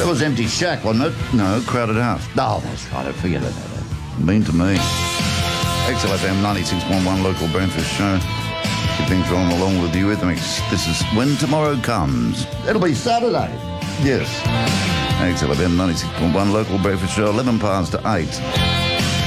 'Twas Empty Shack, wasn't it? No, Crowded House. Oh, that's right. I forget about that. Mean to me. XLFM 96.1 local breakfast show. Keep things rolling along with you Rhythmics. This is When Tomorrow Comes. It'll be Saturday. Yes. XLFM 96.1 local breakfast show, 11 past 8.